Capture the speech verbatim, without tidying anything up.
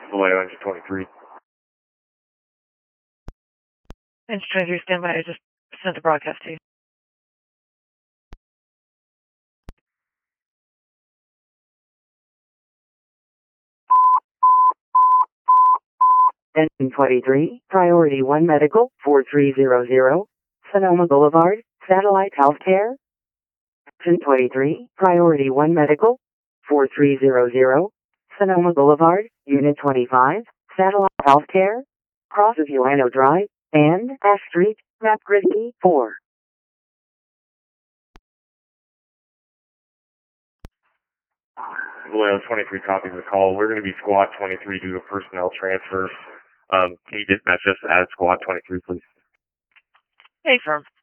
Vallejo, engine twenty-three. Engine twenty-three, stand by. I just sent a broadcast to you. Engine twenty-three, Priority one Medical, four three zero zero, Sonoma Boulevard, Satellite Healthcare. Engine twenty-three, Priority one Medical, four three zero zero, Sonoma Boulevard, Unit twenty-five, Satellite Healthcare, Cross of Ulano Drive, and Ash Street, Map Grid E four. Vallejo twenty-three, copy the call. We're going to be squad twenty-three due to personnel transfer. Um, can you dispatch us at squad twenty-three, please? Hey, firm.